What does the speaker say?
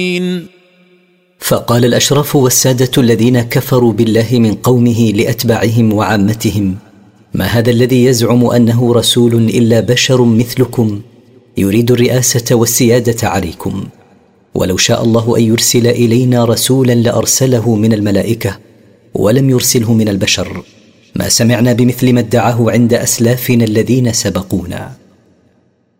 فقال الأشراف والسادة الذين كفروا بالله من قومه لأتباعهم وعامتهم: ما هذا الذي يزعم أنه رسول إلا بشر مثلكم يريد الرئاسة والسيادة عليكم، ولو شاء الله أن يرسل إلينا رسولا لأرسله من الملائكة ولم يرسله من البشر، ما سمعنا بمثل ما ادعاه عند أسلافنا الذين سبقونا.